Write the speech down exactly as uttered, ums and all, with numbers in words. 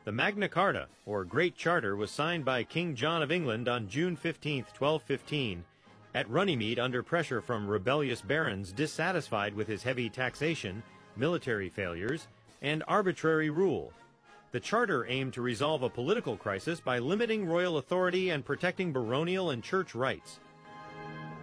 The Magna Carta, or Great Charter, was signed by King John of England on June fifteenth, twelve fifteen, at Runnymede under pressure from rebellious barons dissatisfied with his heavy taxation, military failures, and arbitrary rule. The charter aimed to resolve a political crisis by limiting royal authority and protecting baronial and church rights.